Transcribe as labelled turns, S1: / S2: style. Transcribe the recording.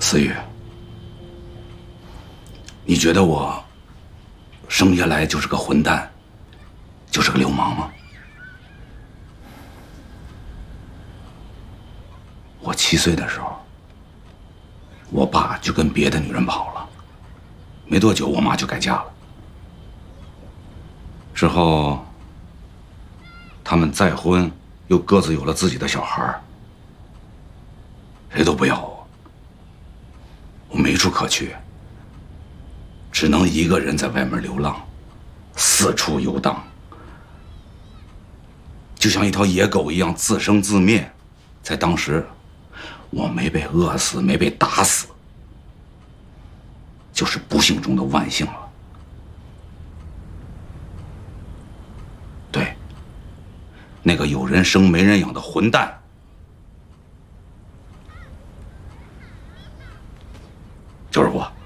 S1: 思雨，你觉得我生下来就是个混蛋，就是个流氓吗？我7岁的时候，我爸就跟别的女人跑了，没多久我妈就改嫁了。之后，他们再婚，又各自有了自己的小孩，谁都不要我，我没处可去，只能一个人在外面流浪，四处游荡，就像一条野狗一样自生自灭。在当时，我没被饿死，没被打死，就是不幸中的万幸了。对，那个有人生没人养的混蛋，就是我。